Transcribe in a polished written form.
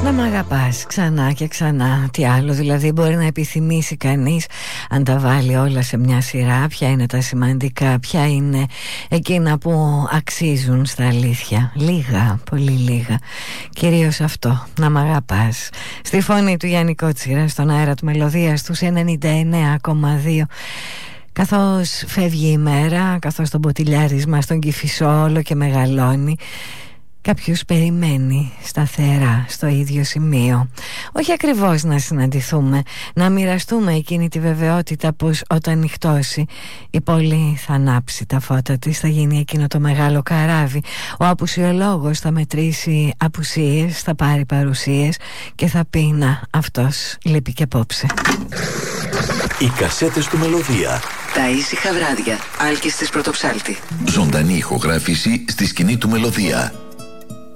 Να μ' αγαπάς ξανά και ξανά. Τι άλλο δηλαδή μπορεί να επιθυμήσει κανείς, αν τα βάλει όλα σε μια σειρά? Ποια είναι τα σημαντικά, ποια είναι εκείνα που αξίζουν στα αλήθεια? Λίγα, πολύ λίγα. Κυρίως αυτό, να μ' αγαπάς. Στη φωνή του Γιάννη Κότσιρα, στον αέρα του Μελωδίας τους 99,2. Καθώς φεύγει η μέρα, καθώς το μποτιλιάρισμα στον Κηφισό όλο και μεγαλώνει, κάποιος περιμένει σταθερά στο ίδιο σημείο. Όχι ακριβώς να συναντηθούμε, να μοιραστούμε εκείνη τη βεβαιότητα πως όταν νυχτώσει η πόλη θα ανάψει τα φώτα της, θα γίνει εκείνο το μεγάλο καράβι. Ο απουσιολόγος θα μετρήσει απουσίες, θα πάρει παρουσίες και θα πει να, αυτός λείπει και απόψε. Οι κασέτες του Μελωδία. Τα ήσυχα βράδια. Άλκης της Πρωτοψάλτη. Ζωντανή ηχογράφηση στη σκηνή του Μελωδία.